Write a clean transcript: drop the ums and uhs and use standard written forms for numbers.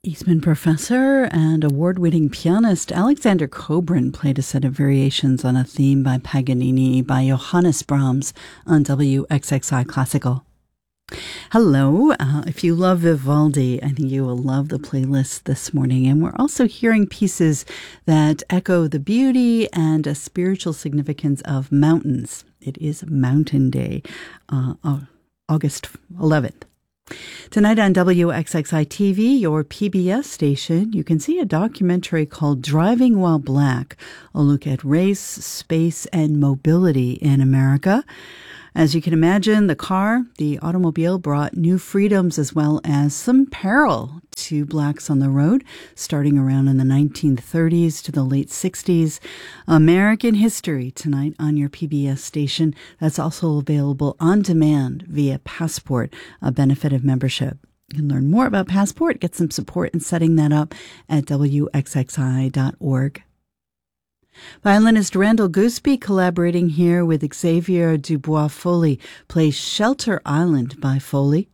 Eastman professor and award-winning pianist Alexander Kobrin played a set of variations on a theme by Paganini by Johannes Brahms on WXXI Classical. Hello. If you love Vivaldi, I think you will love the playlist this morning. And we're also hearing pieces that echo the beauty and a spiritual significance of mountains. It is Mountain Day, August 11th. Tonight on WXXI TV, your PBS station, you can see a documentary called Driving While Black, a look at race, space, and mobility in America. As you can imagine, the automobile brought new freedoms as well as some peril to blacks on the road, starting around in the 1930s to the late 60s. American history tonight on your PBS station. That's also available on demand via Passport, a benefit of membership. You can learn more about Passport, get some support in setting that up at WXXI.org. Violinist Randall Gooseby, collaborating here with Xavier Dubois Foley, plays Shelter Island by Foley.